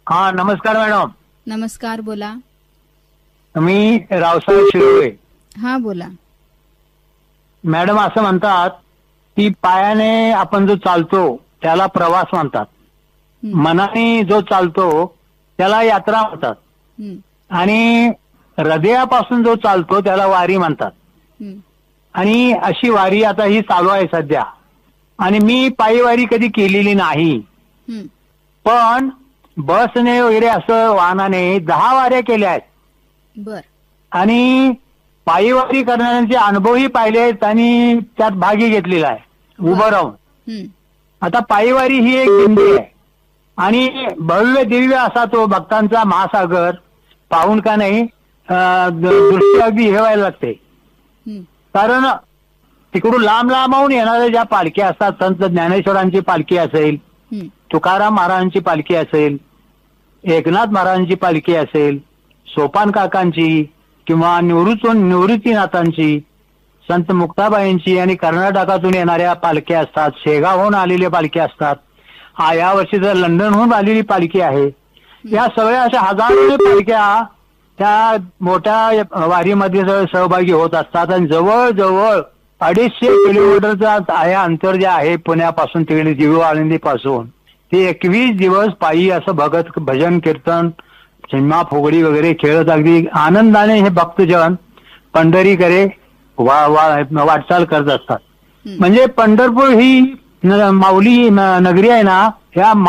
हा, नमस्कार मॅडम. नमस्कार, बोला. मी रावसाहेब शिरोळे. हा, बोला. मॅडम, असं म्हणतात की पायाने आपण जो चालतो त्याला प्रवास म्हणतात, हं, मनाने जो चालतो त्याला यात्रा म्हणतात, हं, आणि हृदयापासून जो चालतो त्याला वारी म्हणतात. हं, आणि अशी वारी आता ही चालू आहे सध्या. आणि मी पायी वारी कधी केलेली नाही, हं. पण बसने वगैरे असं वाहनाने 10 वाऱ्या केल्या आहेत. बर. आणि पायीवारी करणाऱ्यांचे अनुभवही पाहिले आहेत आणि त्यात भागी घेतलेला आहे उभं राहून. हं, आता पायीवारी ही एक दिंडी आहे आणि भव्य दिव्य असा तो भक्तांचा महासागर पाहून का नाही दृष्टी अगदी हे व्हायला लागते. हं, कारण तिकडून लांब लांबहून येणाऱ्या ज्या पालख्या असतात, संत ज्ञानेश्वरांची पालखी असेल, हं, तुकाराम महाराजांची पालखी असेल, एकनाथ महाराजांची पालखी असेल, सोपान काकांची किंवा निवृत्तीनाथांची, संत मुक्ताबाईंची आणि कर्नाटकातून येणाऱ्या पालख्या असतात, शेगावहून आलेल्या पालख्या असतात. या वर्षी तर लंडनहून आलेली पालखी आहे. या सगळ्या अशा हजारो पालख्या त्या मोठ्या वारीमध्ये सहभागी होत असतात. आणि जवळजवळ 250 किलोमीटरचा आहे अंतर जे आहे पुण्यापासून तिकडे जीव आळंदीपासून, ते 21 दिवस पायी असं भगत भजन कीर्तन सिनेमा फुगडी वगैरे खेळत अगदी आनंदाने हे भक्तजन पंढरीकडे वाटचाल करत असतात. म्हणजे पंढरपूर ही माऊली नगरी आहे ना, ह्या